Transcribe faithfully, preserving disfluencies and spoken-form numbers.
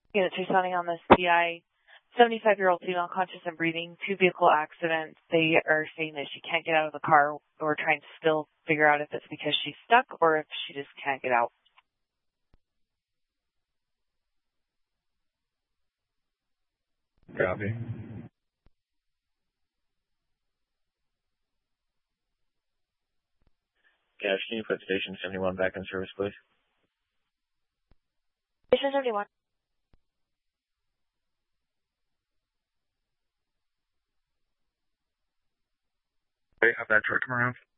Unit responding on this P I. seventy-five-year-old female conscious and breathing, two vehicle accidents. They are saying that she can't get out of the car. We're trying to still figure out if it's because she's stuck or if she just can't get out. Copy. Cash, can you put station seventy-one back in service, please? Station seventy-one. Okay, have that truck come around.